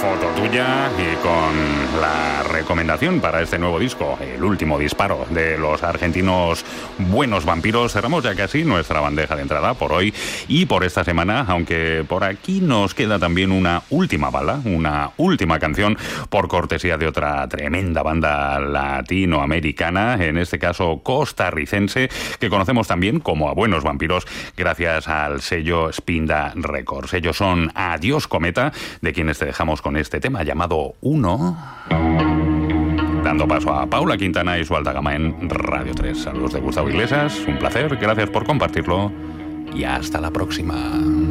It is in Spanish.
foto tuya y con la recomendación para este nuevo disco, El último disparo, de los argentinos Buenos Vampiros. Cerramos ya casi nuestra bandeja de entrada por hoy y por esta semana, aunque por aquí nos queda también una última bala, una última canción por cortesía de otra tremenda banda latinoamericana, en este caso costarricense, que conocemos también como a Buenos Vampiros gracias al sello Spinda Records. Ellos son Adiós Cometa, de quienes te dejamos con este tema llamado Uno, dando paso a Paula Quintana y su alta gama en Radio 3. Saludos de Gustavo Iglesias, un placer, gracias por compartirlo y hasta la próxima.